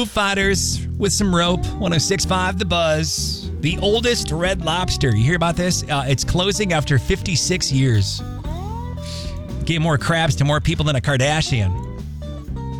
Foo Fighters with some rope. 106.5 The Buzz. The oldest Red Lobster. You hear about this? It's closing after 56 years. Gave more crabs to more people than a Kardashian.